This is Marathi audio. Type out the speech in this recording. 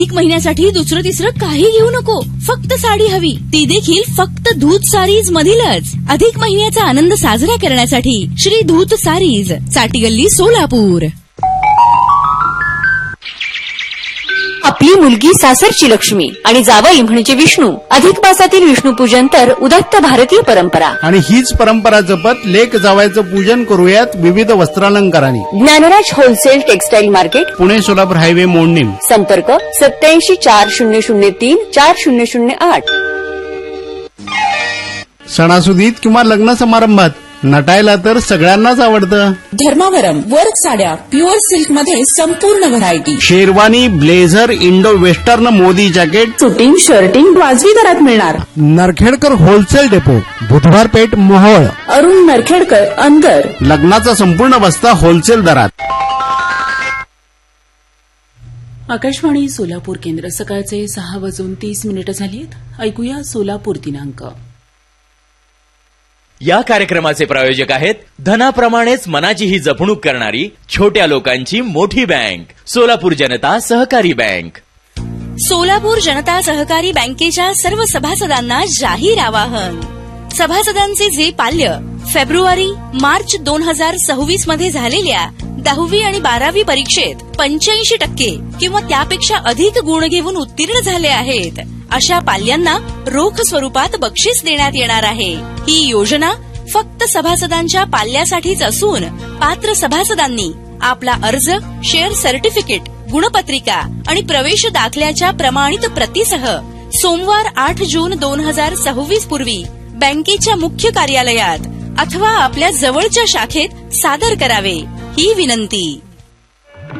एक महिन्यासाठी दुसरं तिसरं काही घेऊ नको, फक्त साडी हवी, ती देखील फक्त धूत सारीज मधीलच. अधिक महिन्याचा आनंद साजरा करण्यासाठी श्री धूत सारीज, चाटीगल्ली, सोलापूर. आपली मुलगी सासरची लक्ष्मी आणि जावई म्हणजे विष्णू. अधिक मासातील विष्णू पूजन तर उदात्त भारतीय परंपरा. आणि हीच परंपरा जपत लेक जावयाचं पूजन करूयात विविध वस्त्रालंकारांनी. Dnyanraj wholesale textile market, Pune Solapur highway, मोडणीम. संपर्क 87 4003 4008. सणासुदीत किंवा लग्न समारंभात नटायला तर सगळ्यांनाच आवडतं. धर्मावरम वर्क साड्या प्युअर सिल्क मध्ये संपूर्ण variety. Sherwani, blazer, Indo western, Modi jacket, suiting, shirting वाजवी दरात मिळणार. नरखेडकर होलसेल डेपो, बुधवार पेठ, मोहोळ. अरुण नरखेडकर, अंदर. लग्नाचा संपूर्ण बस्ता होलसेल दरात. आकाशवाणी सोलापूर केंद्र. सकाळचे 6:30 झालीत. ऐकूया सोलापूर दिनांक. या कार्यक्रमाचे प्रायोजक आहेत धनाप्रमाणेच मनाचीही जपणूक करणारी छोट्या लोकांची मोठी बँक, सोलापूर जनता सहकारी बँक. सोलापूर जनता सहकारी बँकेच्या सर्व सभासदांना जाहीर आवाहन. सभासदांचे जे पाल्य फेब्रुवारी मार्च 2026 मध्ये झालेल्या 10वी आणि 12वी परीक्षेत 85% किंवा त्यापेक्षा अधिक गुण घेऊन उत्तीर्ण झाले आहेत, अशा पाल्यांना रोख स्वरूपात बक्षीस देण्यात येणार आहे. ही योजना फक्त सभासदांच्या पाल्यासाठीच असून पात्र सभासदांनी आपला अर्ज, शेअर सर्टिफिकेट, गुणपत्रिका आणि प्रवेश दाखल्याच्या प्रमाणित प्रतीसह सोमवार 8 जून 2026 पूर्वी बँकेच्या मुख्य कार्यालयात अथवा आपल्या जवळच्या शाखेत सादर करावे, ही विनंती.